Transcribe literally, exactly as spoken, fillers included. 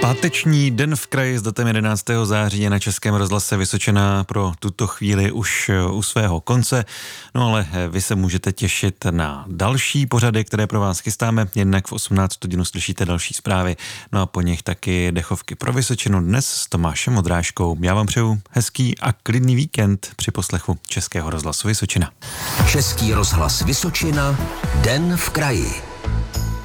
Páteční den v kraji s datem jedenáctého září je na Českém rozhlase Vysočina pro tuto chvíli už u svého konce. No ale vy se můžete těšit na další pořady, které pro vás chystáme. Jednak v osmnáct hodin slyšíte další zprávy, no a po nich taky dechovky pro Vysočinu dnes s Tomášem Odrážkou. Já vám přeju hezký a klidný víkend při poslechu Českého rozhlasu Vysočina. Český rozhlas Vysočina, den v kraji.